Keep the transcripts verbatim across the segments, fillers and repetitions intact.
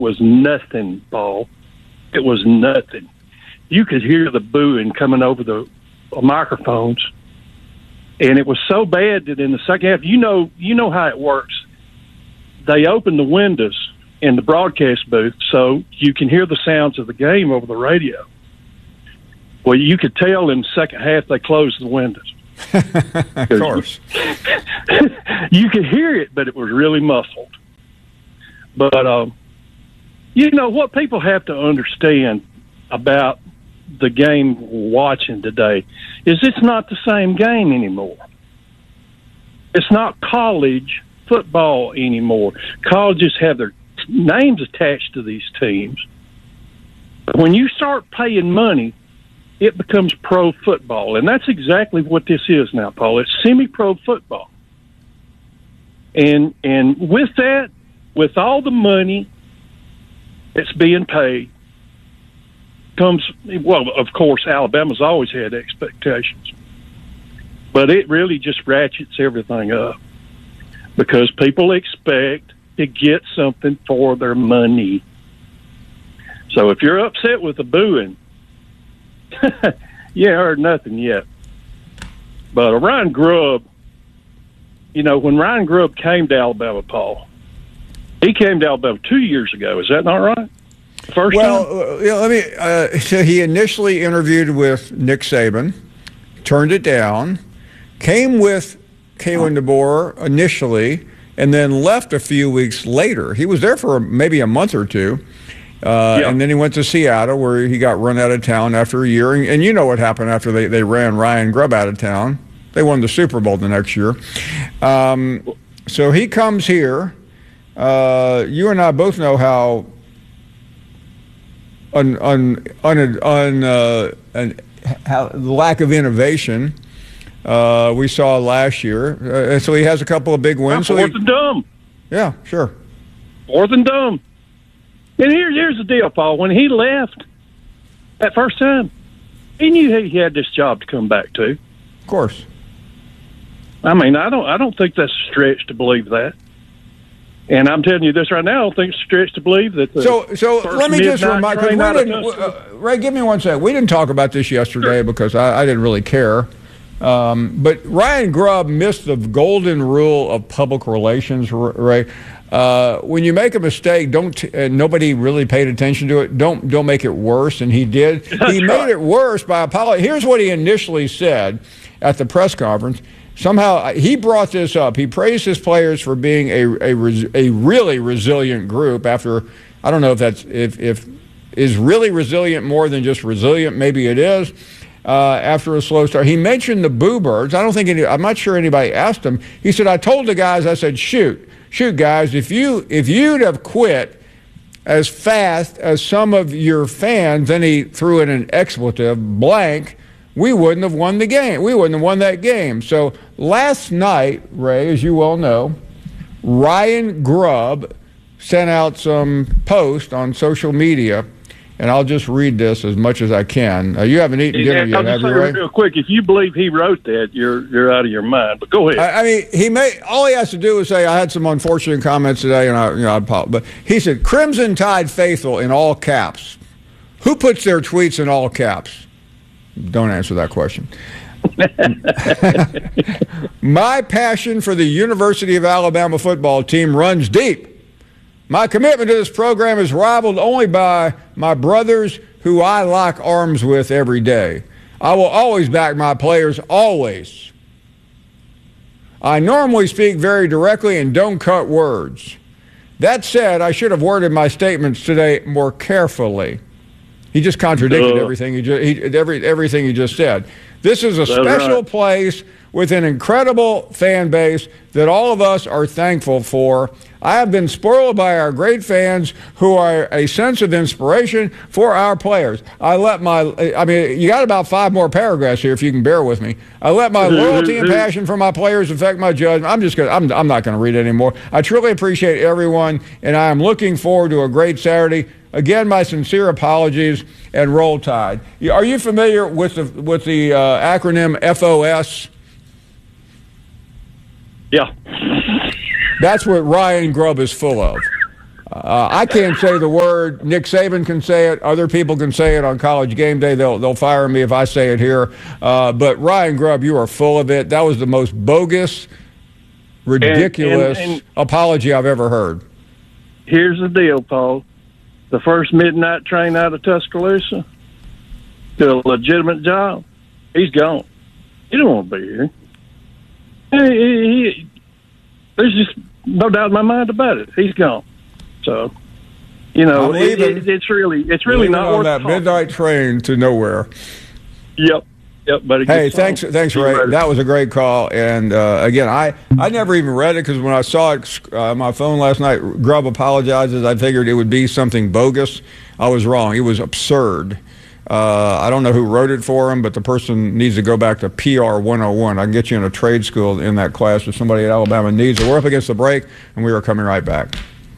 was nothing, Paul. It was nothing. You could hear the booing coming over the microphones, and it was so bad that in the second half, you know, you know how it works. They open the windows in the broadcast booth so you can hear the sounds of the game over the radio. Well, you could tell in the second half they closed the windows. Of course. You could hear it, but it was really muffled. But, um, you know, what people have to understand about the game we're watching today is it's not the same game anymore. It's not college football anymore. Colleges have their names attached to these teams. When you start paying money, it becomes pro football, and that's exactly what this is now, Paul. It's semi-pro football. And and with that, with all the money that's being paid, comes, well, of course, Alabama's always had expectations. But it really just ratchets everything up because people expect to get something for their money. So if you're upset with the booing, you ain't heard nothing yet. But Ryan Grubb, you know, when Ryan Grubb came to Alabama, Paul, he came to Alabama two years ago. Is that not right? First well, time? Uh, yeah, let me. Uh, so he initially interviewed with Nick Saban, turned it down, came with Kalen DeBoer initially, and then left a few weeks later. He was there for maybe a month or two. Uh, yeah. And then he went to Seattle, where he got run out of town after a year. And, and you know what happened after they, they ran Ryan Grubb out of town. They won the Super Bowl the next year. Um, so he comes here. Uh, you and I both know how un, un, un, un, uh, un, how the lack of innovation uh, we saw last year. Uh, and so he has a couple of big wins. Fourth so he, and dumb. Yeah, sure. Fourth and dumb. And here, here's the deal, Paul. When he left that first time, he knew he had this job to come back to. Of course. I mean, I don't, I don't think that's a stretch to believe that. And I'm telling you this right now, I don't think it's a stretch to believe that. The so, so let me just remind, because we didn't, uh, Ray, give me one second. We didn't talk about this yesterday sure. because I, I didn't really care. Um, but Ryan Grubb missed the golden rule of public relations, Ray. Uh, when you make a mistake, don't t- uh, nobody really paid attention to it. Don't don't make it worse, and he did. That's he right. made it worse by apologizing. Here's what he initially said at the press conference. Somehow he brought this up. He praised his players for being a a, res- a really resilient group. After I don't know if that's if if is really resilient more than just resilient. Maybe it is. Uh, after a slow start, he mentioned the Boo Birds. I don't think any. I'm not sure anybody asked him. He said, "I told the guys. I said, shoot." Shoot, guys, if you if you'd have quit as fast as some of your fans, then he threw in an expletive, blank, we wouldn't have won the game. We wouldn't have won that game. So last night, Ray, as you well know, Ryan Grubb sent out some post on social media, and I'll just read this as much as I can. Uh, you haven't eaten dinner yeah, yet, have you, Ray? Real quick, if you believe he wrote that, you're you're out of your mind. But go ahead. I, I mean, he may all he has to do is say, "I had some unfortunate comments today," and I, you know, I but he said, "Crimson Tide faithful" in all caps. Who puts their tweets in all caps? Don't answer that question. My passion for the University of Alabama football team runs deep. My commitment to this program is rivaled only by my brothers who I lock arms with every day. I will always back my players, always. I normally speak very directly and don't cut words. That said, I should have worded my statements today more carefully. He just contradicted uh, everything he, just, he every everything he just said. This is a special right. place with an incredible fan base that all of us are thankful for. I have been spoiled by our great fans who are a sense of inspiration for our players. I let my, I mean, you got about five more paragraphs here if you can bear with me. I let my loyalty and passion for my players affect my judgment. I'm just going to, I'm, I'm not going to read it anymore. I truly appreciate everyone, and I am looking forward to a great Saturday. Again, my sincere apologies, and roll Tide. Are you familiar with the, with the uh, acronym F O S? Yeah. That's what Ryan Grubb is full of. Uh, I can't say the word. Nick Saban can say it. Other people can say it on College Game Day. They'll they'll fire me if I say it here. Uh, but Ryan Grubb, you are full of it. That was the most bogus, ridiculous and, and, and apology I've ever heard. Here's the deal, Paul. The first midnight train out of Tuscaloosa to a legitimate job, he's gone. He don't want to be here. He, he, he, there's just no doubt in my mind about it. He's gone. So, you know, it, it, it's really, it's really not on worth that talking. midnight train to nowhere. Yep, yep. But hey, thanks, on. thanks, Ray. That was a great call. And uh, again, I, I never even read it because when I saw it uh, on my phone last night, Grubb apologizes. I figured it would be something bogus. I was wrong. It was absurd. Uh, I don't know who wrote it for him, but the person needs to go back to P R one oh one. I can get you in a trade school in that class if somebody at Alabama needs it. We're up against the break, and we are coming right back.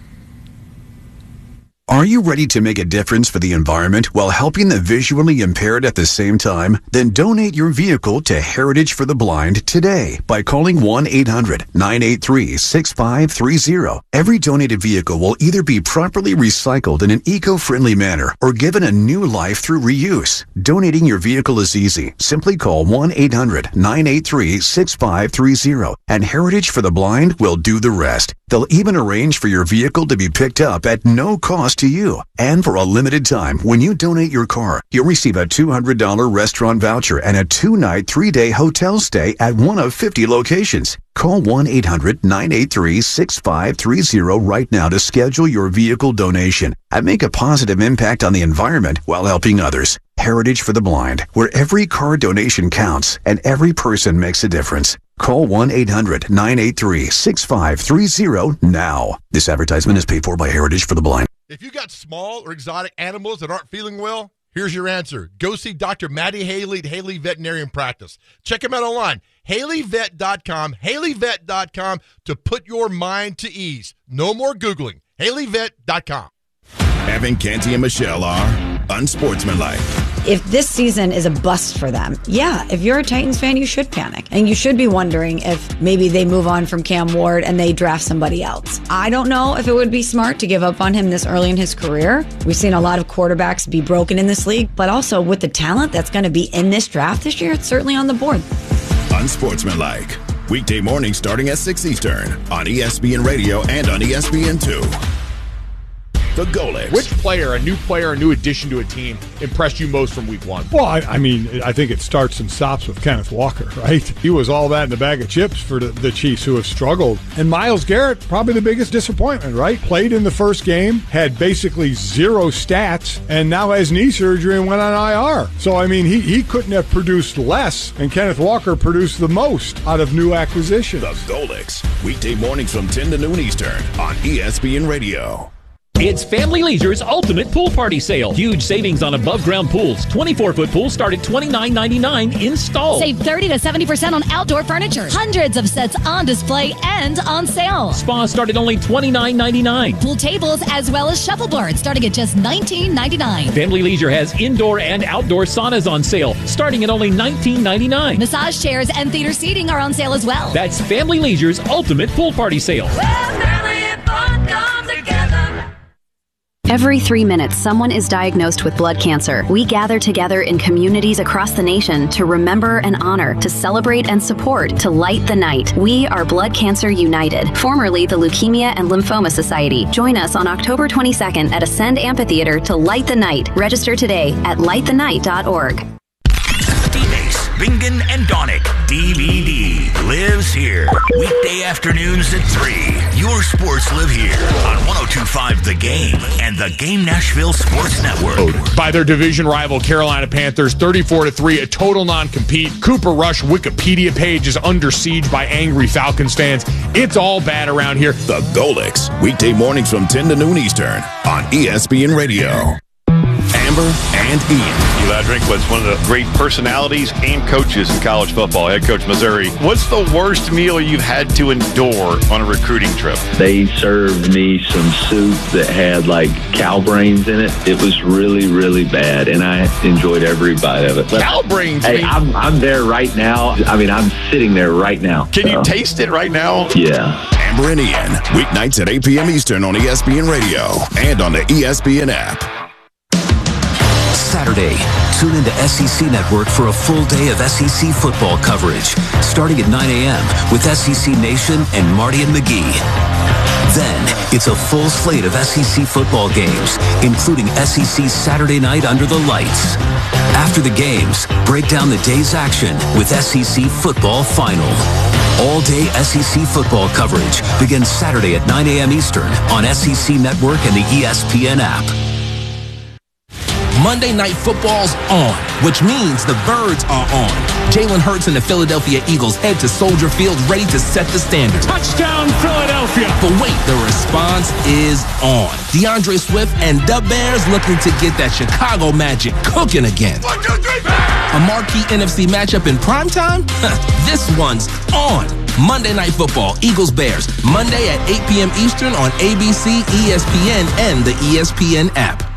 Are you ready to make a difference for the environment while helping the visually impaired at the same time? Then donate your vehicle to Heritage for the Blind today by calling one eight hundred nine eight three six five three zero. Every donated vehicle will either be properly recycled in an eco-friendly manner or given a new life through reuse. Donating your vehicle is easy. Simply call one eight hundred nine eight three six five three zero and Heritage for the Blind will do the rest. They'll even arrange for your vehicle to be picked up at no cost to you. And for a limited time, when you donate your car, you'll receive a two hundred dollars restaurant voucher and a two-night, three-day hotel stay at one of fifty locations. Call one eight hundred nine eight three six five three zero right now to schedule your vehicle donation and make a positive impact on the environment while helping others. Heritage for the Blind, where every car donation counts and every person makes a difference. Call one eight hundred nine eight three six five three zero now. This advertisement is paid for by Heritage for the Blind. If you got small or exotic animals that aren't feeling well, here's your answer. Go see Doctor Maddie Haley at Haley Veterinarian Practice. Check him out online, Haley Vet dot com, Haley Vet dot com to put your mind to ease. No more Googling. Haley Vet dot com. Evan, Canty, and Michelle are unsportsmanlike. If this season is a bust for them, yeah, if you're a Titans fan, you should panic. And you should be wondering if maybe they move on from Cam Ward and they draft somebody else. I don't know if it would be smart to give up on him this early in his career. We've seen a lot of quarterbacks be broken in this league, but also with the talent that's going to be in this draft this year, it's certainly on the board. Unsportsmanlike. Weekday morning starting at six Eastern on E S P N Radio and on E S P N two. The Golics. Which player, a new player, a new addition to a team, impressed you most from week one? Well, I, I mean, I think it starts and stops with Kenneth Walker, right? He was all that in a bag of chips for the, the Chiefs, who have struggled. And Myles Garrett, probably the biggest disappointment, right? Played in the first game, had basically zero stats, and now has knee surgery and went on I R. So, I mean, he, he couldn't have produced less, and Kenneth Walker produced the most out of new acquisitions. The Golics. Weekday mornings from ten to noon Eastern on E S P N Radio. It's Family Leisure's ultimate pool party sale. Huge savings on above-ground pools. twenty-four foot pools start at twenty-nine ninety-nine installed. Save thirty to seventy percent on outdoor furniture. Hundreds of sets on display and on sale. Spas start at only twenty-nine ninety-nine. Pool tables as well as shuffleboards starting at just nineteen ninety-nine. Family Leisure has indoor and outdoor saunas on sale starting at only nineteen ninety-nine. Massage chairs and theater seating are on sale as well. That's Family Leisure's ultimate pool party sale. Well, family and fun come together. Every three minutes, someone is diagnosed with blood cancer. We gather together in communities across the nation to remember and honor, to celebrate and support, to light the night. We are Blood Cancer United, formerly the Leukemia and Lymphoma Society. Join us on October twenty-second at Ascend Amphitheater to light the night. Register today at light the night dot org. D-Base, Bingen, and Donick. D V D lives here. Weekday afternoons at three. Your sports live here on one oh two point five The Game and the Game Nashville Sports Network. By their division rival Carolina Panthers, thirty-four to three, a total non-compete. Cooper Rush Wikipedia page is under siege by angry Falcons fans. It's all bad around here. The Golics, weekday mornings from ten to noon Eastern on E S P N Radio. Amber and Ian. Eli Drinkwitz, one of the great personalities and coaches in college football, head coach Missouri. What's the worst meal you've had to endure on a recruiting trip? They served me some soup that had like cow brains in it. It was really, really bad, and I enjoyed every bite of it. But, cow brains? Hey, I'm, I'm there right now. I mean, I'm sitting there right now. Can so. you taste it right now? Yeah. Amber and Ian, weeknights at eight p.m. Eastern on E S P N Radio and on the E S P N app. Saturday, tune into S E C Network for a full day of S E C football coverage, starting at nine a.m. with S E C Nation and Marty and McGee. Then, it's a full slate of S E C football games, including S E C Saturday Night Under the Lights. After the games, break down the day's action with S E C Football Final. All-day S E C football coverage begins Saturday at nine a.m. Eastern on S E C Network and the E S P N app. Monday Night Football's on, which means the Birds are on. Jalen Hurts and the Philadelphia Eagles head to Soldier Field ready to set the standard. Touchdown, Philadelphia! But wait, the response is on. DeAndre Swift and the Bears looking to get that Chicago magic cooking again. One, two, three, A marquee N F C matchup in primetime? This one's on. Monday Night Football, Eagles-Bears, Monday at eight p.m. Eastern on A B C, E S P N, and the E S P N app.